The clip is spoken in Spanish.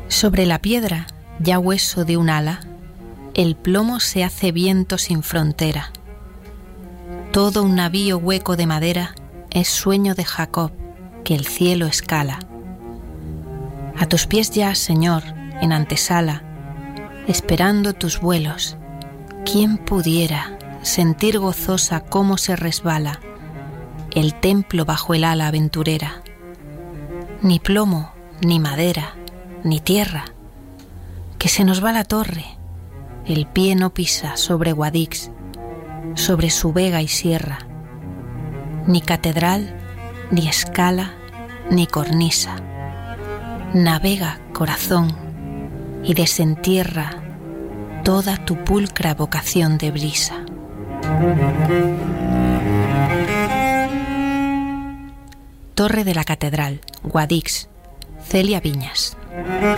Sobre la piedra, ya hueso de un ala, el plomo se hace viento sin frontera. Todo un navío hueco de madera es sueño de Jacob que el cielo escala. A tus pies ya, Señor, en antesala, esperando tus vuelos, ¿quién pudiera sentir gozosa cómo se resbala el templo bajo el ala aventurera? Ni plomo, ni madera, ni tierra, que se nos va la torre, el pie no pisa sobre Guadix, sobre su vega y sierra, ni catedral, ni escala, ni cornisa. Navega, corazón, y desentierra toda tu pulcra vocación de brisa. Torre de la Catedral, Guadix, Celia Viñas.